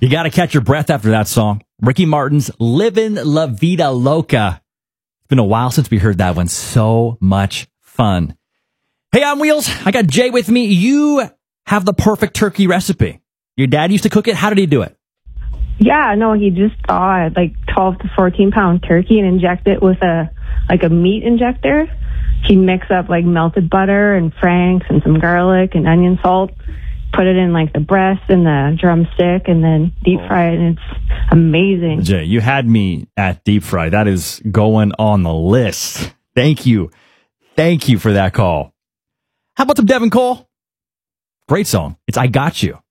You got to catch your breath after that song. Ricky Martin's Livin' La Vida Loca. It's been a while since we heard that one. So much fun. Hey, on Wheels, I got Jay with me. You have the perfect turkey recipe. Your dad used to cook it. How did he do it? Yeah, no, he just thawed like 12 to 14 pound turkey and inject it with a meat injector. He'd mix up like melted butter and franks and some garlic and onion salt, put it in like the breast and the drumstick, and then deep fry it, and it's amazing. Jay, you had me at deep fry. That is going on the list. Thank you. Thank you for that call. How about some Devin Cole? Great song. It's I Got You.